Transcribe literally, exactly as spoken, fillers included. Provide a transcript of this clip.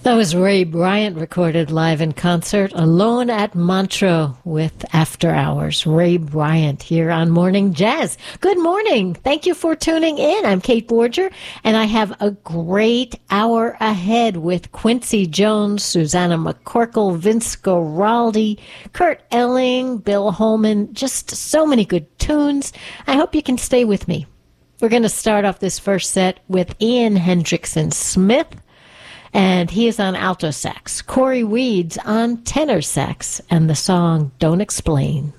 That was Ray Bryant recorded live in concert alone at Montreux with After Hours. Ray Bryant here on Morning Jazz. Good morning. Thank you for tuning in. I'm Kate Borger, and I have a great hour ahead with Quincy Jones, Susanna McCorkle, Vince Guaraldi, Kurt Elling, Bill Holman, just so many good tunes. I hope you can stay with me. We're going to start off this first set with Ian Hendrickson Smith, and he is on alto sax. Corey Weeds on tenor sax, and the song Don't Explain.